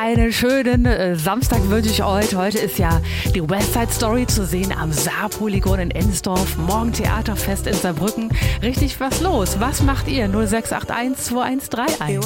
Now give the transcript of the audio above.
einen schönen Samstag wünsche ich euch. Heute ist ja die West Side Story zu sehen am Saarpolygon in Ensdorf. Morgen Theaterfest in Saarbrücken. Richtig was los. Was macht ihr? 0681 2131.